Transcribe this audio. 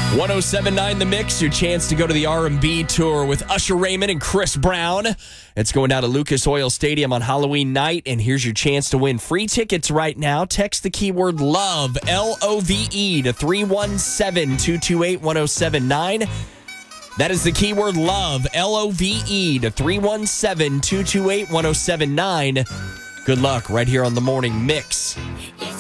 107.9 The Mix, your chance to go to the R&B tour with Usher Raymond and Chris Brown. It's going down to Lucas Oil Stadium on Halloween night, and here's your chance to win free tickets right now. Text the keyword LOVE, L-O-V-E, to 317-228-1079. That is the keyword LOVE, L-O-V-E, to 317-228-1079. Good luck right here on The Morning Mix.